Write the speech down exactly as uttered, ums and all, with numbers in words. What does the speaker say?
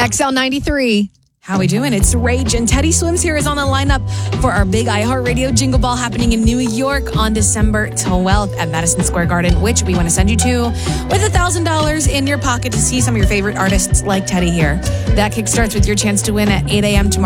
X L ninety-three. How we doing? It's Rage, and Teddy Swims here is on the lineup for our big iHeartRadio Jingle Ball happening in New York on December twelfth at Madison Square Garden, which we want to send you to with one thousand dollars in your pocket to see some of your favorite artists like Teddy here. That kick starts with your chance to win at eight a.m. tomorrow.